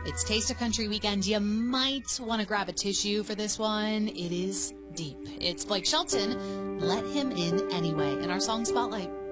It's Taste of Country weekend. You might want to grab a tissue for this one. It is deep. It's Blake Shelton, Let Him In Anyway, in our Song Spotlight.